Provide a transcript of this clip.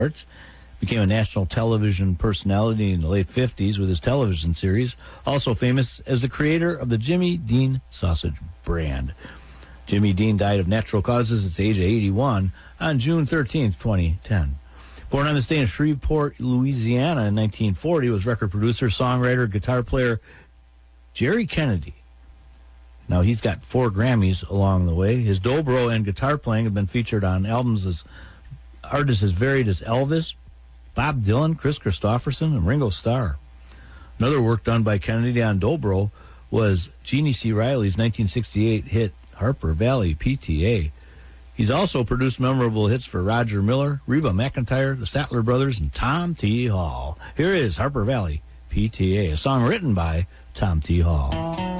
Arts. Became a national television personality in the late 50s with his television series. Also famous as the creator of the Jimmy Dean sausage brand. Jimmy Dean died of natural causes at the age of 81 on June 13th, 2010. Born on this day in Shreveport, Louisiana in 1940, was record producer, songwriter, guitar player Jerry Kennedy. Now, he's got 4 Grammys along the way. His dobro and guitar playing have been featured on albums as artists as varied as Elvis, Bob Dylan, Chris Christopherson, and Ringo Starr. Another work done by Kennedy on dobro was Jeannie C. Riley's 1968 hit Harper Valley, PTA. He's also produced memorable hits for Roger Miller, Reba McEntire, the Statler Brothers, and Tom T. Hall. Here is Harper Valley, PTA, a song written by Tom T. Hall.